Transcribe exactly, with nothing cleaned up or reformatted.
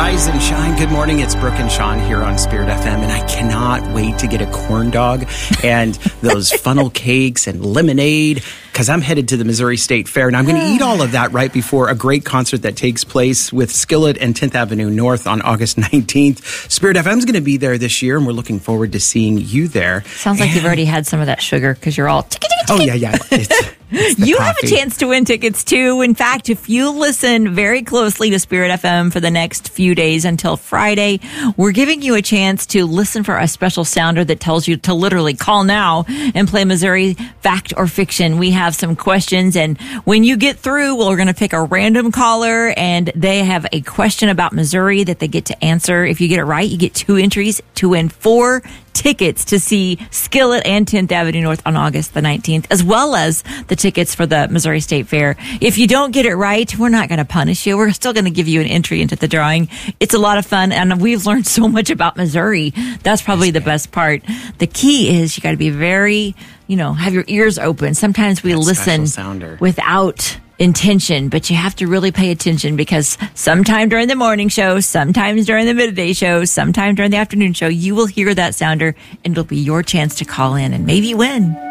Rise and shine. Good morning. It's Brooke and Sean here on Spirit F M, and I cannot wait to get a corn dog and those funnel cakes and lemonade because I'm headed to the Missouri State Fair, and I'm going to eat all of that right before a great concert that takes place with Skillet and tenth Avenue North on August nineteenth. Spirit F M is going to be there this year, and we're looking forward to seeing you there. Sounds like and, you've already had some of that sugar because you're all... Oh, yeah, yeah. It's, it's you coffee. have a chance to win tickets, too. In fact, if you listen very closely to Spirit F M for the next few days until Friday, we're giving you a chance to listen for a special sounder that tells you to literally call now and play Missouri Fact or Fiction. We have some questions, and when you get through, we're going to pick a random caller, and they have a question about Missouri that they get to answer. If you get it right, you get two entries to win four tickets to see Skillet and tenth Avenue North on August the nineteenth, as well as the tickets for the Missouri State Fair. If you don't get it right, we're not going to punish you. We're still going to give you an entry into the drawing. It's a lot of fun, and we've learned so much about Missouri. That's probably the best part. The key is you got to be very, you know, have your ears open. Sometimes we That listen without intention, but you have to really pay attention because sometime during the morning show, sometimes during the midday show, sometime during the afternoon show, you will hear that sounder, and it'll be your chance to call in and maybe win.